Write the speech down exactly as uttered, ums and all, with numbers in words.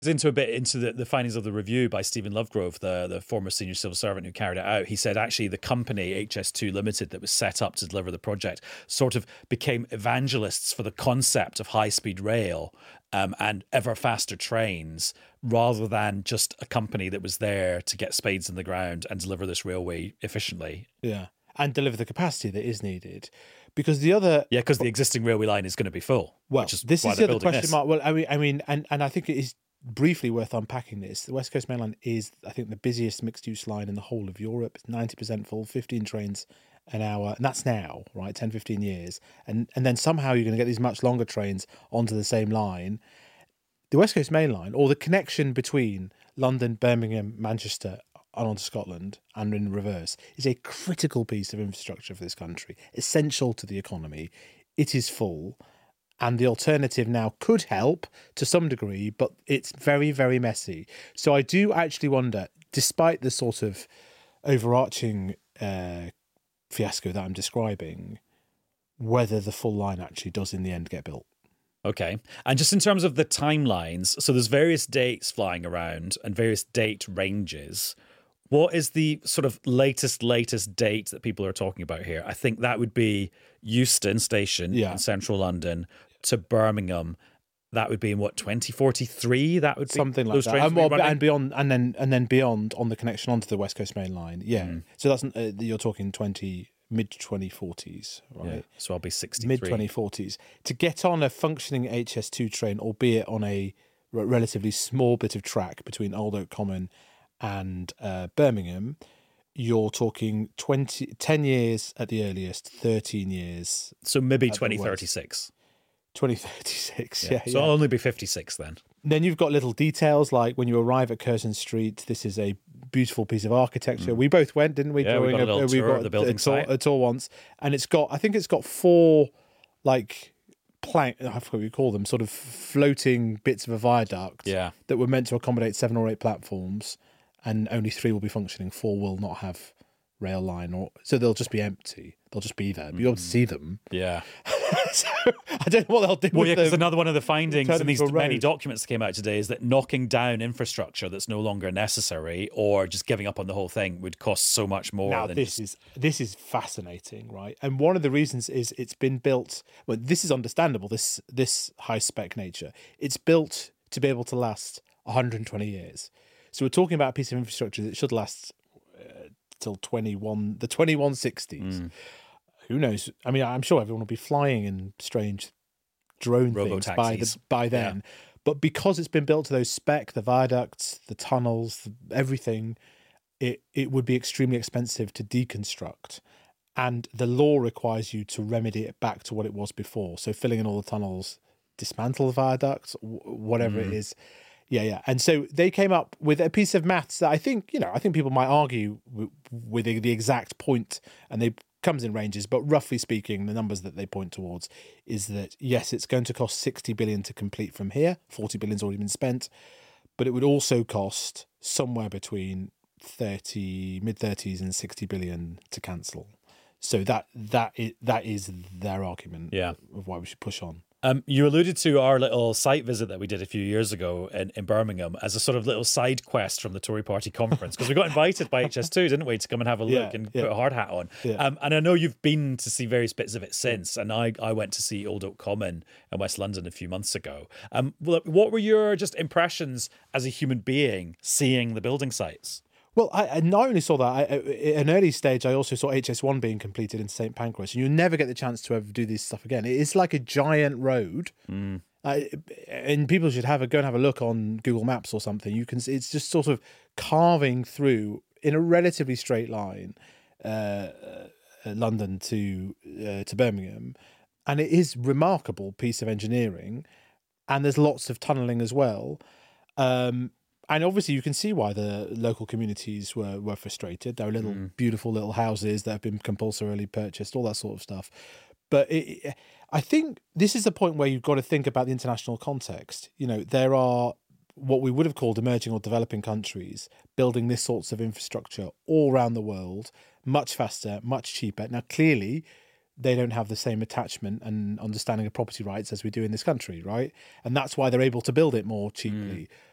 into a bit into the, the findings of the review by Stephen Lovegrove, the, the former senior civil servant who carried it out. He said actually the company H S two Limited that was set up to deliver the project sort of became evangelists for the concept of high-speed rail um, and ever faster trains, rather than just a company that was there to get spades in the ground and deliver this railway efficiently. Yeah, and deliver the capacity that is needed. Because the other... Yeah, because the existing railway line is going to be full. Well, which is this why is they're the other building question this. mark. Well, I mean, I mean, and, and I think it is briefly worth unpacking this. The West Coast Main Line is, I think, the busiest mixed-use line in the whole of Europe. It's ninety percent full, fifteen trains an hour, and that's now, right, ten, fifteen years. And and then somehow you're going to get these much longer trains onto the same line. The West Coast Main Line, or the connection between London, Birmingham, Manchester, and onto Scotland, and in reverse, is a critical piece of infrastructure for this country, essential to the economy. It is full. And the alternative now could help to some degree, but it's very, very messy. So I do actually wonder, despite the sort of overarching uh, fiasco that I'm describing, whether the full line actually does in the end get built. Okay. And just in terms of the timelines, so there's various dates flying around and various date ranges. What is the sort of latest, latest date that people are talking about here? I think that would be Euston Station Yeah. in central London to Birmingham. That would be in what, twenty forty-three? That would be Something like those that, trains and, would be well, running? and beyond, and then and then beyond on the connection onto the West Coast Main Line. Yeah, Mm. so that's uh, you're talking twenty mid twenty forties, right? Yeah. So I'll be sixty-three. Mid twenty forties to get on a functioning H S two train, albeit on a r- relatively small bit of track between Old Oak Common and uh, Birmingham. You're talking twenty, ten years at the earliest, thirteen years. So maybe At the twenty worst. thirty-six. twenty thirty-six, yeah. Yeah. yeah, So I'll only be fifty-six then. Then you've got little details like when you arrive at Curzon Street, this is a beautiful piece of architecture. We both went, didn't we? Yeah, we got a little tour of the building a tour, site. a tour once, and it's got, I think it's got four like plank, I forget what you call them, sort of floating bits of a viaduct Yeah. that were meant to accommodate seven or eight platforms, and only three will be functioning. Four will not have rail line, or so they'll just be empty. They'll just be there. But you'll be able to see them. Yeah. So I don't know what they'll do Well, with yeah, because them. another one of the findings Turn in these into a many road. documents that came out today is that knocking down infrastructure that's no longer necessary or just giving up on the whole thing would cost so much more. Now than this just, is this is fascinating, right? And one of the reasons is it's been built. Well, this is understandable. This this high spec nature. It's built to be able to last one hundred twenty years. So we're talking about a piece of infrastructure that should last uh, till twenty-one the twenty-one sixties. Mm. Who knows? I mean, I'm sure everyone will be flying in strange drone things by the Robo-taxis. by then. But because it's been built to those spec, the viaducts, the tunnels, everything, it it would be extremely expensive to deconstruct. And the law requires you to remedy it back to what it was before. So filling in all the tunnels, dismantle the viaducts, w- whatever it is. Yeah, yeah. And so they came up with a piece of maths that I think, you know, I think people might argue w- with the, the exact point, and they comes in ranges, but roughly speaking, the numbers that they point towards is that, yes, it's going to cost sixty billion to complete from here. forty billion's already been spent, but it would also cost somewhere between thirty, mid thirties and sixty billion to cancel. So that that is, that is their argument Yeah. of why we should push on. Um, you alluded to our little site visit that we did a few years ago in, in Birmingham as a sort of little side quest from the Tory Party conference, because we got invited by H S two, didn't we, to come and have a look Yeah, and yeah. put a hard hat on. Yeah. Um, and I know you've been to see various bits of it since, and I, I went to see Old Oak Common in West London a few months ago. Um, well, what were your just impressions as a human being seeing the building sites? Well, I, I not only saw that, I, at an early stage, I also saw H S one being completed in Saint Pancras. And you never get the chance to ever do this stuff again. It is like a giant road. Mm. Uh, and people should have a go and have a look on Google Maps or something. You can see it's just sort of carving through in a relatively straight line, uh, uh, London to uh, to Birmingham, and it is remarkable piece of engineering. And there's lots of tunneling as well. Um, And obviously, you can see why the local communities were, were frustrated. There are little Mm. beautiful little houses that have been compulsorily purchased, all that sort of stuff. But it, I think this is the point where you've got to think about the international context. You know, there are what we would have called emerging or developing countries building this sorts of infrastructure all around the world, much faster, much cheaper. Now, clearly, they don't have the same attachment and understanding of property rights as we do in this country, right? And that's why they're able to build it more cheaply. Mm.